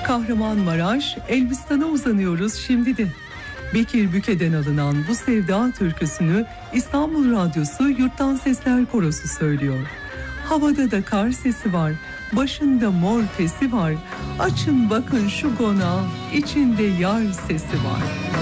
Kahramanmaraş, Elbistan'a uzanıyoruz şimdi de. Bekir Büke'den alınan bu sevda türküsünü İstanbul Radyosu Yurttan Sesler Korosu söylüyor. Havada da kar sesi var, başında mor fesi var. Açın bakın şu konağı, içinde yar sesi var.